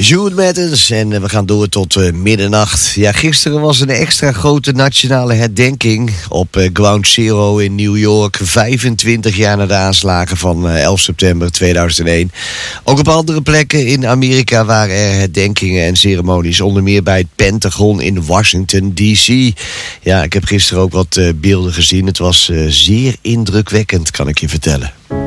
Jude Matters en we gaan door tot middernacht. Ja, gisteren was een extra grote nationale herdenking op Ground Zero in New York. 25 jaar na de aanslagen van 11 september 2001. Ook op andere plekken in Amerika waren er herdenkingen en ceremonies. Onder meer bij het Pentagon in Washington D.C. Ja, ik heb gisteren ook wat beelden gezien. Het was zeer indrukwekkend, kan ik je vertellen.